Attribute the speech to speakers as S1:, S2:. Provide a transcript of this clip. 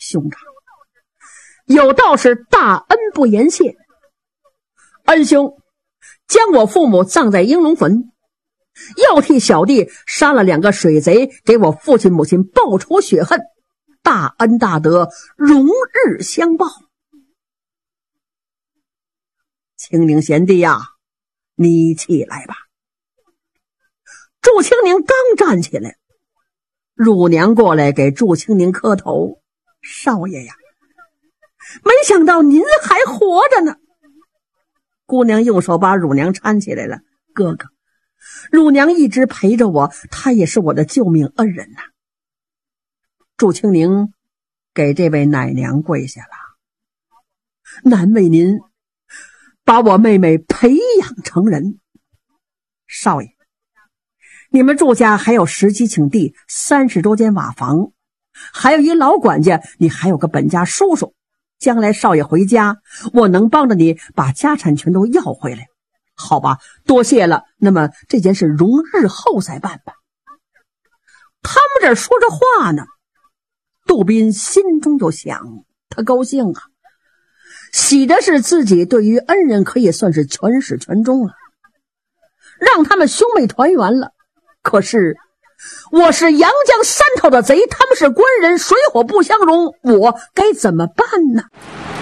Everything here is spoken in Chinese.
S1: 兄长，有道是大恩不言谢，恩兄将我父母葬在应龙坟，要替小弟杀了2个水贼，给我父亲母亲报仇雪恨，大恩大德，荣日相报。青宁贤弟呀，你起来吧。祝青宁刚站起来，乳娘过来给祝青宁磕头，少爷呀，没想到您还活着呢。姑娘用手把乳娘搀起来了，哥哥，乳娘一直陪着我，她也是我的救命恩人呐。祝青宁给这位奶娘跪下了，难为您把我妹妹培养成人。少爷，你们祝家还有10几顷地，30多间瓦房，还有一老管家，你还有个本家叔叔，将来少爷回家，我能帮着你把家产全都要回来。好吧，多谢了，那么这件事容日后再办吧。他们这说着话呢，杜宾心中就想，他高兴啊，喜的是自己对于恩人可以算是全始全终了，让他们兄妹团圆了。可是我是阳江3朝的贼，他们是官人，水火不相容，我该怎么办呢？